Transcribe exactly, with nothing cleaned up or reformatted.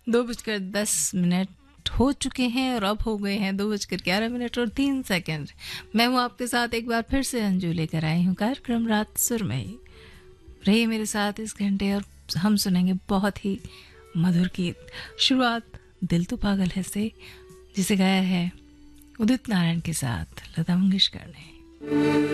दो बजकर दस मिनट हो चुके हैं और अब हो गए हैं दो बजकर ग्यारह मिनट और तीन सेकंड। मैं हूँ आपके साथ एक बार फिर से अंजू, लेकर आई हूँ कार्यक्रम रात सुरमई। रहिए मेरे साथ इस घंटे और हम सुनेंगे बहुत ही मधुर गीत। शुरुआत दिल तो पागल है से, जिसे गाया है उदित नारायण के साथ लता मंगेशकर ने।